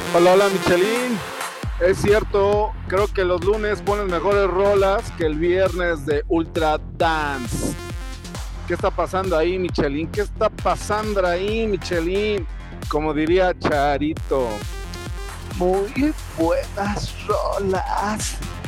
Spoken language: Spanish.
Hola, hola Michelin. Es cierto, creo que los lunes ponen mejores rolas que el viernes de Ultra Dance. ¿Qué está pasando ahí, Michelin? ¿Qué está pasando ahí, Michelin? Como diría Charito, muy buenas rolas.